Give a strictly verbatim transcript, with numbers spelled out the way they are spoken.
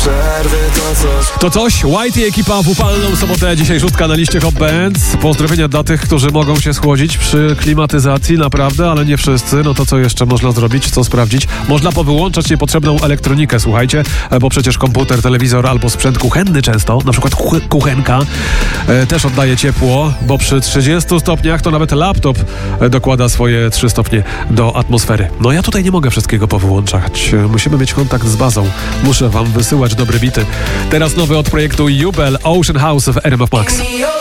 To coś, Whitey, ekipa w upalną sobotę, dzisiaj szóstka na liście Hot Bands. Pozdrowienia dla tych, którzy mogą się schłodzić przy klimatyzacji, naprawdę, ale nie wszyscy. No to co jeszcze można zrobić, co sprawdzić? Można powyłączać niepotrzebną elektronikę, słuchajcie, bo przecież komputer, telewizor albo sprzęt kuchenny często, na przykład kuch- kuchenka, e, też oddaje ciepło, bo przy trzydziestu stopniach to nawet laptop e, dokłada swoje trzy stopnie do atmosfery. No ja tutaj nie mogę wszystkiego powyłączać. Musimy mieć kontakt z bazą. Muszę wam wysyłać dobre bity. Teraz nowy od projektu Jubel, Ocean House w R M F Max.